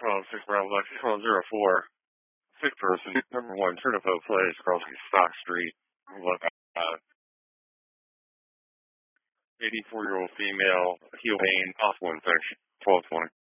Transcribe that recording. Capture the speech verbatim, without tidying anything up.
Oh, six Bravo Lexus, oh, zero four. Sick person, number one, Turnippo Place, across Stock Street. Look, uh, eighty-four-year-old female, heel pain, possible infection, twelve twenty.